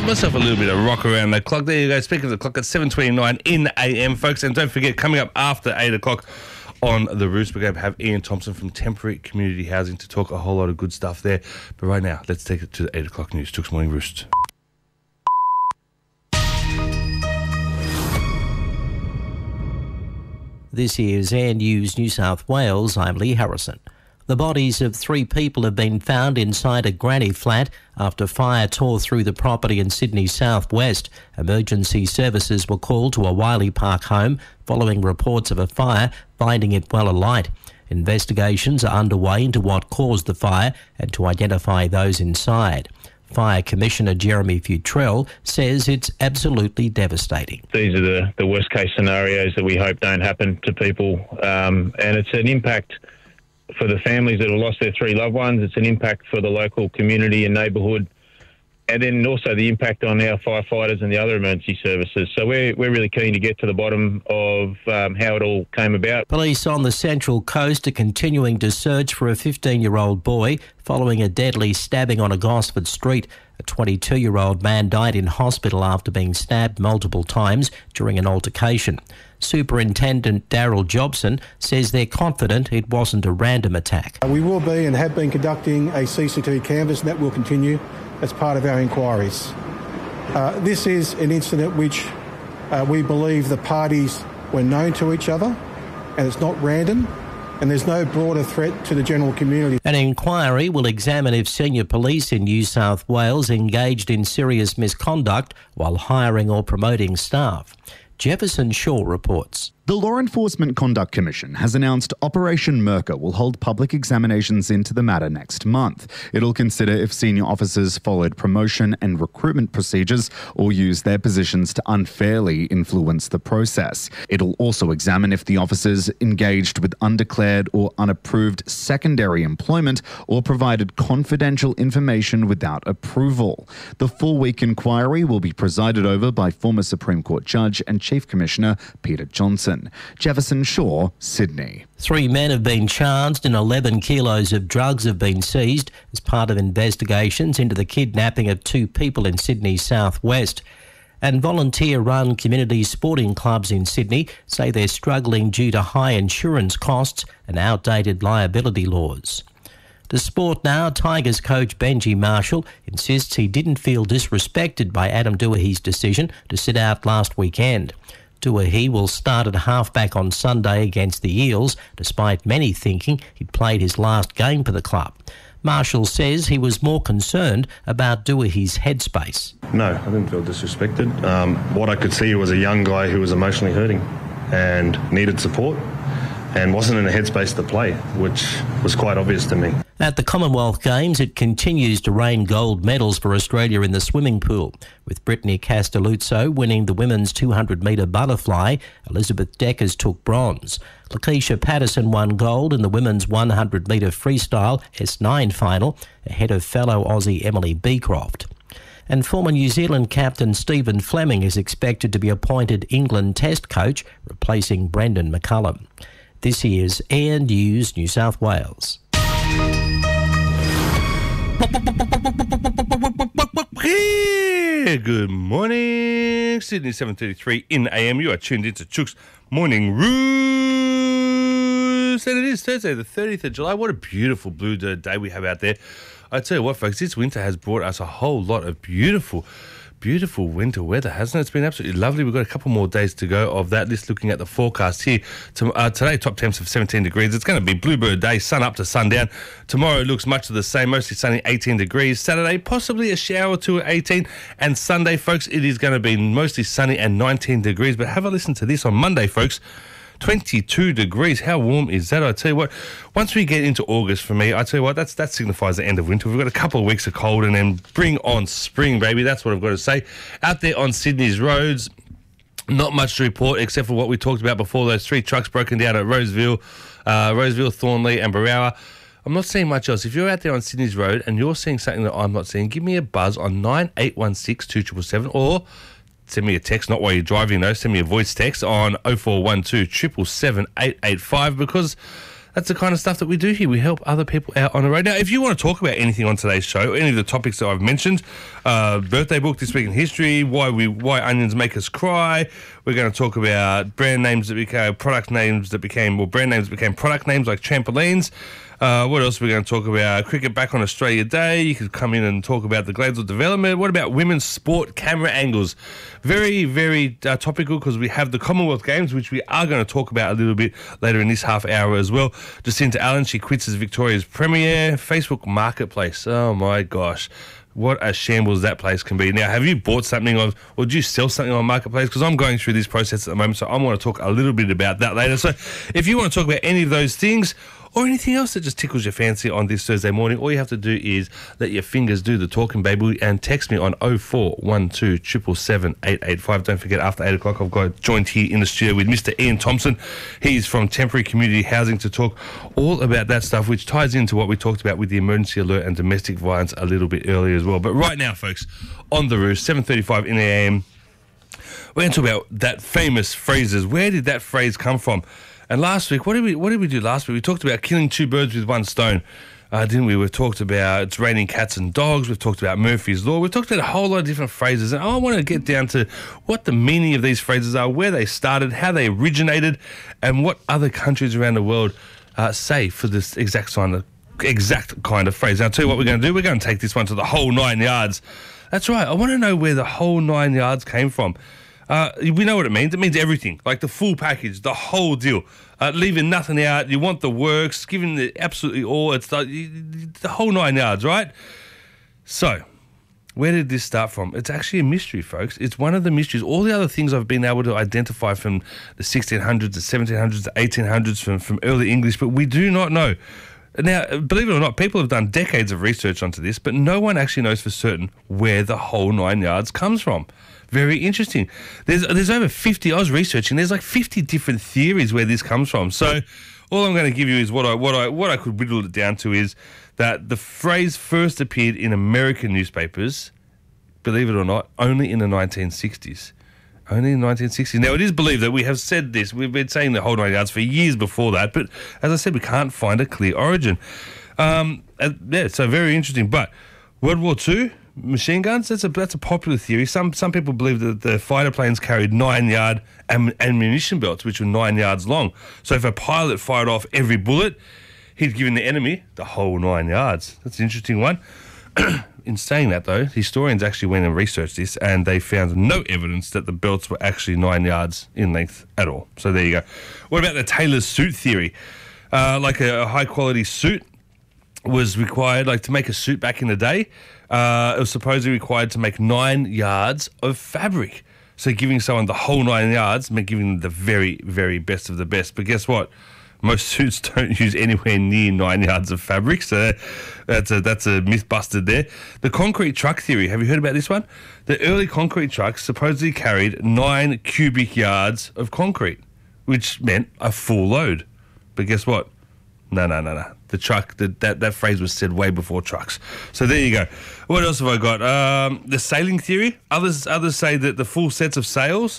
myself a little bit of rock around the clock. There you go. Speaking of the clock, at 7:29 in the AM, folks. And don't forget, coming up after 8 o'clock on The Roost, we're going to have Ian Thompson from Temporary Community Housing to talk a whole lot of good stuff there. But right now, let's take it to the 8 o'clock news. Chooks Morning Roost. This is Air News New South Wales. I'm Lee Harrison. The bodies of 3 people have been found inside a granny flat after fire tore through the property in Sydney's southwest. Emergency services were called to a Wiley Park home following reports of a fire, finding it well alight. Investigations are underway into what caused the fire and to identify those inside. Fire Commissioner Jeremy Futrell says it's absolutely devastating. These are the worst case scenarios that we hope don't happen to people, and it's an impact for the families that have lost their 3 loved ones. It's an impact for the local community and neighbourhood, and then also the impact on our firefighters and the other emergency services. So we're really keen to get to the bottom of how it all came about. Police on the Central Coast are continuing to search for a 15-year-old boy following a deadly stabbing on a Gosford street. A 22-year-old man died in hospital after being stabbed multiple times during an altercation. Superintendent Daryl Jobson says they're confident it wasn't a random attack. We will be and have been conducting a CCTV canvass, and that will continue as part of our inquiries. This is an incident which we believe the parties were known to each other, and it's not random, and there's no broader threat to the general community. An inquiry will examine if senior police in New South Wales engaged in serious misconduct while hiring or promoting staff. Jefferson Shaw reports. The Law Enforcement Conduct Commission has announced Operation Merker will hold public examinations into the matter next month. It'll consider if senior officers followed promotion and recruitment procedures or used their positions to unfairly influence the process. It'll also examine if the officers engaged with undeclared or unapproved secondary employment or provided confidential information without approval. The 4-week inquiry will be presided over by former Supreme Court Judge and Chief Commissioner Peter Johnson. Jefferson Shaw, Sydney. 3 men have been charged and 11 kilos of drugs have been seized as part of investigations into the kidnapping of 2 people in Sydney's southwest. And volunteer-run community sporting clubs in Sydney say they're struggling due to high insurance costs and outdated liability laws. To sport now, Tigers coach Benji Marshall insists he didn't feel disrespected by Adam Doohey's decision to sit out last weekend. Doohey will start at halfback on Sunday against the Eels, despite many thinking he'd played his last game for the club. Marshall says he was more concerned about Doohey's headspace. No, I didn't feel disrespected. What I could see was a young guy who was emotionally hurting and needed support and wasn't in a headspace to play, which was quite obvious to me. At the Commonwealth Games, it continues to rain gold medals for Australia in the swimming pool, with Brittany Castelluzzo winning the women's 200-metre butterfly. Elizabeth Deckers took bronze. Lakeisha Patterson won gold in the women's 100-metre freestyle S9 final, ahead of fellow Aussie Emily Beecroft. And former New Zealand captain Stephen Fleming is expected to be appointed England Test coach, replacing Brendan McCullum. This is Air News New South Wales. Good morning, Sydney, 7:33 in AM. You are tuned into Chooks Morning Roost, and it is Thursday, the 30th of July. What a beautiful blue day we have out there. I tell you what, folks, this winter has brought us a whole lot of beautiful winter weather, hasn't it? It's been absolutely lovely. We've got a couple more days to go of that. Just looking at the forecast here. Today, top temps of 17 degrees. It's going to be bluebird day, sun up to sundown. Tomorrow it looks much of the same, mostly sunny, 18 degrees. Saturday, possibly a shower or two at 18. And Sunday, folks, it is going to be mostly sunny and 19 degrees. But have a listen to this on Monday, folks. 22 degrees. How warm is that? I tell you what, once we get into August, for me, I tell you what, that signifies the end of winter. We've got a couple of weeks of cold and then bring on spring, baby. That's what I've got to say. Out there on Sydney's roads, not much to report except for what we talked about before, those 3 trucks broken down at Roseville, Thornley and Barrowa. I'm not seeing much else. If you're out there on Sydney's road and you're seeing something that I'm not seeing, give me a buzz on 9816 2777 or send me a text, not while you're driving though, send me a voice text on 0412 777 885 because That's the kind of stuff that we do here. We help other people out on the road. Now, if you want to talk about anything on today's show, any of the topics that I've mentioned, birthday book, this week in history, why onions make us cry. We're going to talk about brand names that became product names that became product names like trampolines. What else are we going to talk about? Cricket back on Australia Day. You could come in and talk about the Gladesville development. What about women's sport camera angles? Very, very topical, because we have the Commonwealth Games, which we are going to talk about a little bit later in this half hour as well. Jacinta Allen, she quits as Victoria's Premier. Facebook Marketplace. Oh my gosh. What a shambles that place can be. Now, have you bought something on, or do you sell something on Marketplace? Because I'm going through this process at the moment, so I want to talk a little bit about that later. So if you want to talk about any of those things, or anything else that just tickles your fancy on this Thursday morning, all you have to do is let your fingers do the talking, baby, and text me on 0412 777 885. Don't forget, after 8 o'clock, I've got joined here in the studio with Mr. Ian Thompson. He's from Temporary Community Housing to talk all about that stuff, which ties into what we talked about with the emergency alert and domestic violence a little bit earlier as well. But right now, folks, on the roost, 7:35 in the AM, we're going to talk about that famous phrases. Where did that phrase come from? And last week, what did we do last week? We talked about killing two birds with one stone, didn't we? We've talked about it's raining cats and dogs. We've talked about Murphy's Law. We've talked about a whole lot of different phrases. And I want to get down to what the meaning of these phrases are, where they started, how they originated, and what other countries around the world say for this exact kind of phrase. Now, I'll tell you what we're going to do. We're going to take this one to the whole 9 yards. That's right. I want to know where the whole 9 yards came from. We know what it means. It means everything, like the full package, the whole deal, leaving nothing out. You want the works, giving the absolutely all. It's the whole 9 yards, right? So, where did this start from? It's actually a mystery, folks. It's one of the mysteries. All the other things I've been able to identify from the 1600s, the 1700s, the 1800s, from early English, but we do not know. Now, believe it or not, people have done decades of research onto this, but no one actually knows for certain where the whole 9 yards comes from. Very interesting. There's over 50, I was researching, there's like 50 different theories where this comes from. So all I'm going to give you is what I could whittle it down to is that the phrase first appeared in American newspapers, believe it or not, only in the 1960s. Only in the 1960s. Now, it is believed that we have said this. We've been saying the whole 9 yards for years before that, but as I said, we can't find a clear origin. So very interesting. But World War II, machine guns, that's a popular theory. Some people believe that the fighter planes carried 9-yard ammunition belts, which were 9 yards long. So if a pilot fired off every bullet, he'd given the enemy the whole 9 yards. That's an interesting one. In saying that, though, historians actually went and researched this, and they found no evidence that the belts were actually 9 yards in length at all. So there you go. What about the tailor's suit theory? Like a high-quality suit was required, like to make a suit back in the day, it was supposedly required to make 9 yards of fabric. So giving someone the whole 9 yards meant giving them the very, very best of the best. But guess what? Most suits don't use anywhere near 9 yards of fabric, so that's a myth busted there. The concrete truck theory, have you heard about this one? The early concrete trucks supposedly carried 9 cubic yards of concrete, which meant a full load. But guess what? No. The truck, that phrase was said way before trucks. So there you go. What else have I got? The sailing theory. Others say that the full sets of sails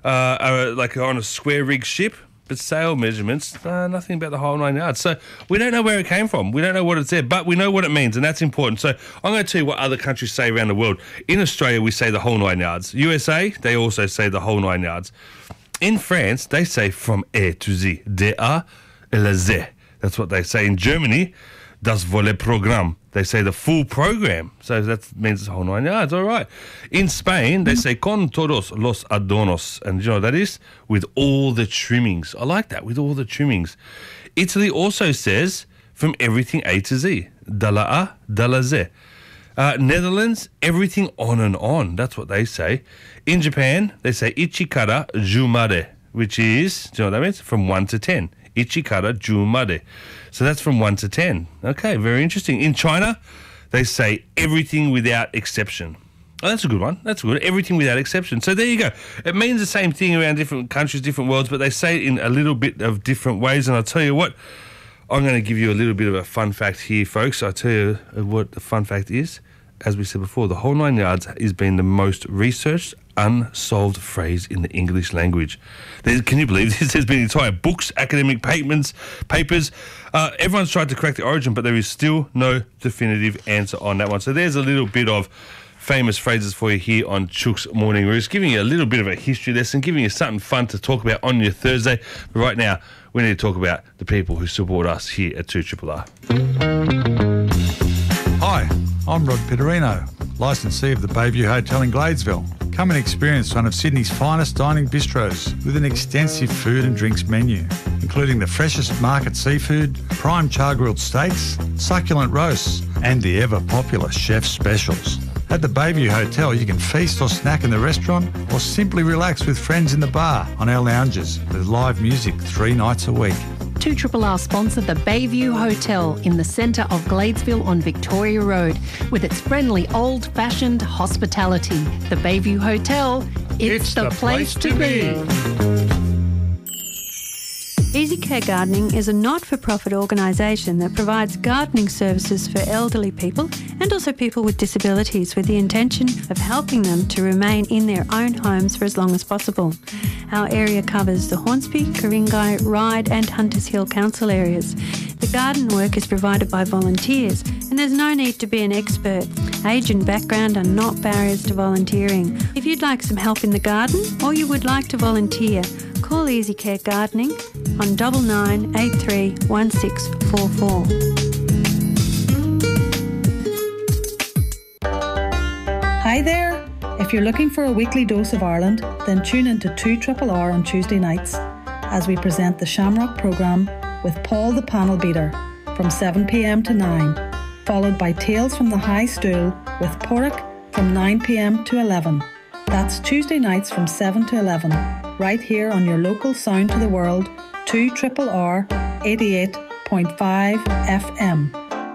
are like on a square rig ship. But sail measurements, nothing about the whole 9 yards. So we don't know where it came from. We don't know what it's there, but we know what it means, and that's important. So I'm going to tell you what other countries say around the world. In Australia, we say the whole 9 yards. USA, they also say the whole 9 yards. In France, they say from A to Z, de A et la Z. That's what they say. In Germany, das volle Programm. They say the full program. So that means the whole 9 yards. All right. In Spain, they say con todos los adornos. And do you know what that is? With all the trimmings. I like that, with all the trimmings. Italy also says from everything A to Z. De la A, de la Z. Netherlands, everything on and on. That's what they say. In Japan, they say ichikara jumare, which is, do you know what that means? From 1 to 10. Ichikara jumare. So that's from 1 to 10. Okay, very interesting. In China, they say everything without exception. Oh, that's a good one. That's good. Everything without exception. So there you go. It means the same thing around different countries, different worlds, but they say it in a little bit of different ways. And I'll tell you what, I'm going to give you a little bit of a fun fact here, folks. I'll tell you what the fun fact is. as we said before, the whole 9 yards has been the most researched, unsolved phrase in the English language. Can you believe this? There's been entire books, academic papers. Everyone's tried to crack the origin, but there is still no definitive answer on that one. So there's a little bit of famous phrases for you here on Chook's Morning Roost, giving you a little bit of a history lesson, giving you something fun to talk about on your Thursday. But right now, we need to talk about the people who support us here at 2RRR. Hi, I'm Rod Pitterino, licensee of the Bayview Hotel in Gladesville. Come and experience one of Sydney's finest dining bistros with an extensive food and drinks menu, including the freshest market seafood, prime char-grilled steaks, succulent roasts, and the ever-popular chef's specials. At the Bayview Hotel, you can feast or snack in the restaurant or simply relax with friends in the bar on our lounges with live music 3 nights a week. 2RRR sponsor the Bayview Hotel in the centre of Gladesville on Victoria Road with its friendly old-fashioned hospitality. The Bayview Hotel, it's the place to be. Easy Care Gardening is a not-for-profit organisation that provides gardening services for elderly people and also people with disabilities with the intention of helping them to remain in their own homes for as long as possible. Our area covers the Hornsby, Ku-ring-gai, Ryde and Hunters Hill council areas. The garden work is provided by volunteers and there's no need to be an expert. Age and background are not barriers to volunteering. If you'd like some help in the garden or you would like to volunteer, call Easy Care Gardening on 9983 1644. Hi there! If you're looking for a weekly dose of Ireland, then tune into 2RRR on Tuesday nights as we present the Shamrock programme with Paul the Panel Beater from 7 p.m. to 9, followed by Tales from the High Stool with Porrick from 9 p.m. to 11. That's Tuesday nights from 7 to 11, right here on your local sound to the world, 2RRR 88.5 FM.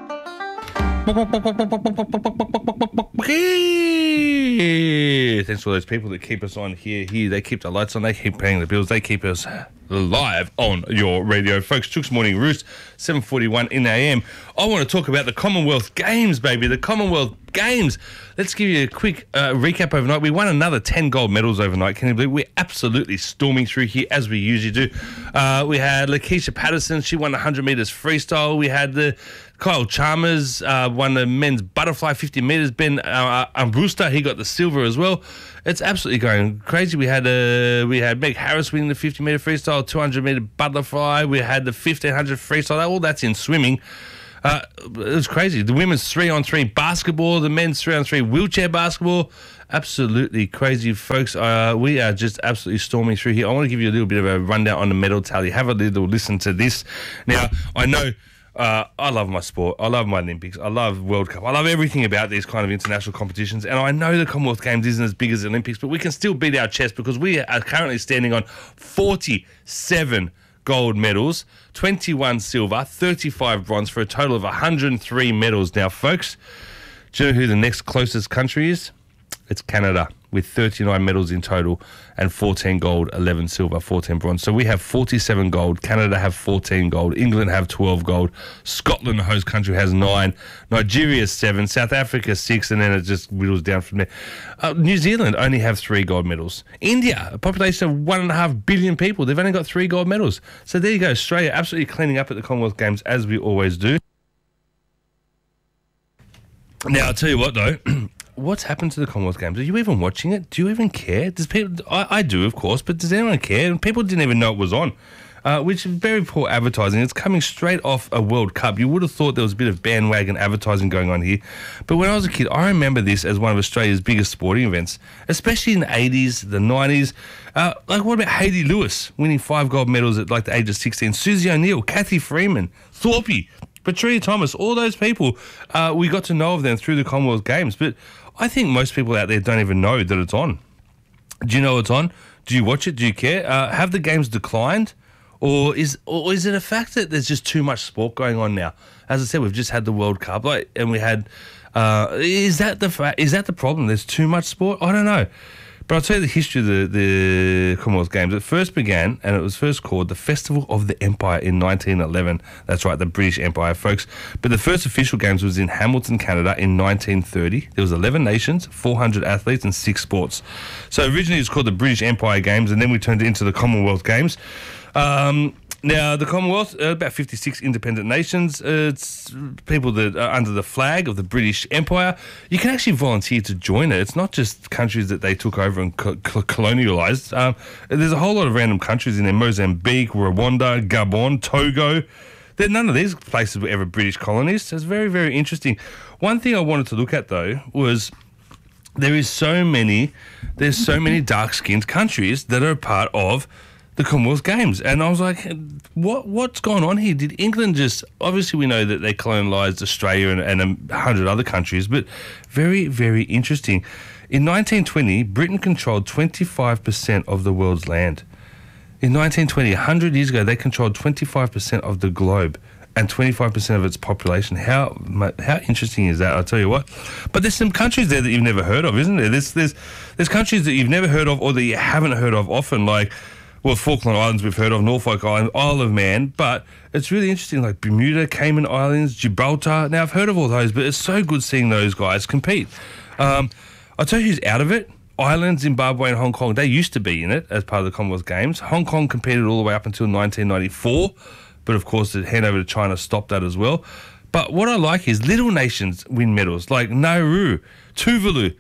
Thanks to all those people that keep us on here. They keep the lights on, they keep paying the bills, they keep us live on your radio. Folks, Chook's Morning Roost, 7:41 in AM. I want to talk about the Commonwealth Games, baby, the Commonwealth Games. Let's give you a quick recap overnight. We won another 10 gold medals overnight. Can you believe we're absolutely storming through here as we usually do? We had Lakeisha Patterson. She won the 100 metres freestyle. We had the Kyle Chalmers won the men's butterfly 50 metres. Ben Ambruster, he got the silver as well. It's absolutely going crazy. We had Meg Harris winning the 50 metre freestyle, 200 metre butterfly. We had the 1500 freestyle. All that's in swimming. It was crazy. The women's 3-on-3 basketball, the men's 3-on-3 wheelchair basketball. Absolutely crazy, folks. We are just absolutely storming through here. I want to give you a little bit of a rundown on the medal tally. Have a little listen to this. Now, I know I love my sport. I love my Olympics. I love World Cup. I love everything about these kind of international competitions. And I know the Commonwealth Games isn't as big as the Olympics, but we can still beat our chest because we are currently standing on 47 gold medals, 21 silver, 35 bronze for a total of 103 medals. Now, folks, do you know who the next closest country is? It's Canada with 39 medals in total and 14 gold, 11 silver, 14 bronze. So we have 47 gold. Canada have 14 gold. England have 12 gold. Scotland, the host country, has 9. Nigeria 7. South Africa 6. And then it just whittles down from there. New Zealand only have 3 gold medals. India, a population of 1.5 billion people, they've only got 3 gold medals. So there you go. Australia absolutely cleaning up at the Commonwealth Games as we always do. Now, I'll tell you what, though. What's happened to the Commonwealth Games? Are you even watching it? Do you even care? Does people? I do, of course, but does anyone care? And people didn't even know it was on, which is very poor advertising. It's coming straight off a World Cup. You would have thought there was a bit of bandwagon advertising going on here. But when I was a kid, I remember this as one of Australia's biggest sporting events, especially in the 80s, the 90s. Like, what about Hayley Lewis winning 5 gold medals at like the age of 16? Susie O'Neill, Kathy Freeman, Thorpe, Petria Thomas, all those people, we got to know of them through the Commonwealth Games. But I think most people out there don't even know that it's on. Do you know it's on? Do you watch it? Do you care? Have the games declined? Or is it a fact that there's just too much sport going on now? As I said, we've just had the World Cup, and we had... is that the problem? There's too much sport? I don't know. But I'll tell you the history of the Commonwealth Games. It first began, and it was first called the Festival of the Empire in 1911. That's right, the British Empire, folks. But the first official Games was in Hamilton, Canada in 1930. There was 11 nations, 400 athletes, and 6 sports. So originally it was called the British Empire Games, and then we turned it into the Commonwealth Games. Now, the Commonwealth, about 56 independent nations. It's people that are under the flag of the British Empire. You can actually volunteer to join it. It's not just countries that they took over and colonialised. There's a whole lot of random countries in there. Mozambique, Rwanda, Gabon, Togo. None of these places were ever British colonies. So it's very, very interesting. One thing I wanted to look at, though, was there's so many dark-skinned countries that are a part of the Commonwealth Games. And I was like, what's going on here? Did England just... Obviously, we know that they colonialised Australia and 100 other countries, but very, very interesting. In 1920, Britain controlled 25% of the world's land. In 1920, 100 years ago, they controlled 25% of the globe and 25% of its population. How interesting is that? I'll tell you what. But there's some countries there that you've never heard of, isn't there? There's countries that you've never heard of or that you haven't heard of often, like... Well, Falkland Islands we've heard of, Norfolk Island, Isle of Man, but it's really interesting, like Bermuda, Cayman Islands, Gibraltar. Now, I've heard of all those, but it's so good seeing those guys compete. I'll tell you who's out of it. Ireland, Zimbabwe and Hong Kong, they used to be in it as part of the Commonwealth Games. Hong Kong competed all the way up until 1994, but of course the handover to China stopped that as well. But what I like is little nations win medals, like Nauru, Tuvalu.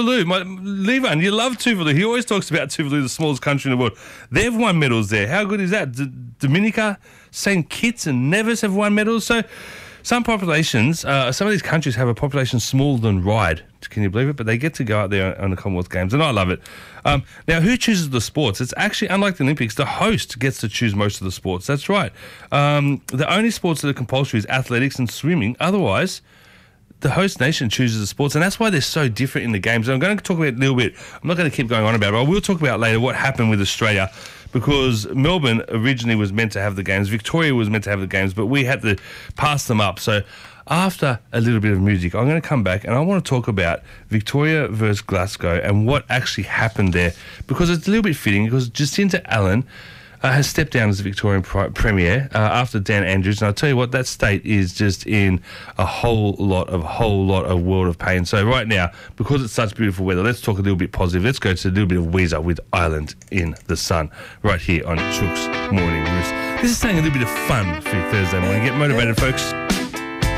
Levan, you love Tuvalu. He always talks about Tuvalu, the smallest country in the world. They've won medals there. How good is that? Dominica, St. Kitts and Nevis have won medals. So some populations, some of these countries have a population smaller than Ryde. Can you believe it? But they get to go out there on the Commonwealth Games, and I love it. Now, who chooses the sports? It's actually, unlike the Olympics, the host gets to choose most of the sports. That's right. The only sports that are compulsory is athletics and swimming. Otherwise, the host nation chooses the sports, and that's why they're so different in the games. And I'm going to talk about it a little bit. I'm not going to keep going on about it, but I will talk about later what happened with Australia, because Melbourne originally was meant to have the games. Victoria was meant to have the games, but we had to pass them up. So after a little bit of music, I'm going to come back and I want to talk about Victoria versus Glasgow and what actually happened there, because it's a little bit fitting, because Jacinta Allen has stepped down as the Victorian Premier after Dan Andrews, and I'll tell you what, that state is just in a whole lot of world of pain. So right now, because it's such beautiful weather, let's talk a little bit positive. Let's go to a little bit of Weezer with Island in the Sun right here on Chook's Morning Roost. This is saying a little bit of fun for your Thursday morning. Get motivated, folks.